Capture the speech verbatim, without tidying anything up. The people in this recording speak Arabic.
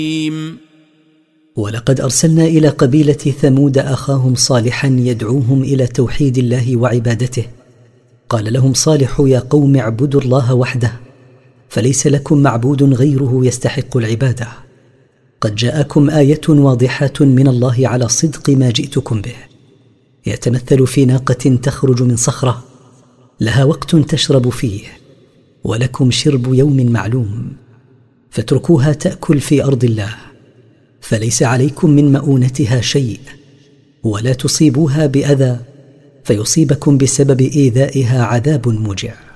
ولقد أرسلنا إلى قبيلة ثمود أخاهم صالحا يدعوهم إلى توحيد الله وعبادته. قال لهم صالح: يا قوم اعبدوا الله وحده، فليس لكم معبود غيره يستحق العبادة. قد جاءكم آية واضحة من الله على صدق ما جئتكم به، يتمثل في ناقة تخرج من صخرة، لها وقت تشرب فيه، ولكم شرب يوم معلوم، فاتركوها تأكل في أرض الله، فليس عليكم من مؤونتها شيء، ولا تصيبوها بأذى فيصيبكم بسبب إيذائها عذاب موجع.